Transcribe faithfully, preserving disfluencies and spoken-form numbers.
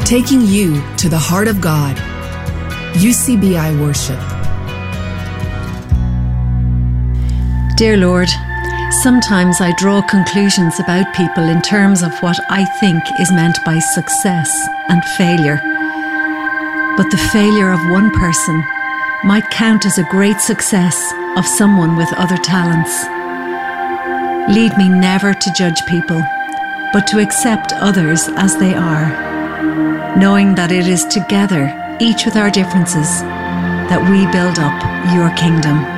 taking you to the heart of God. U C B I Worship. Dear Lord, sometimes I draw conclusions about people in terms of what I think is meant by success and failure. But the failure of one person might count as a great success of someone with other talents. Lead me never to judge people, but to accept others as they are, knowing that it is together, each with our differences, that we build up your kingdom.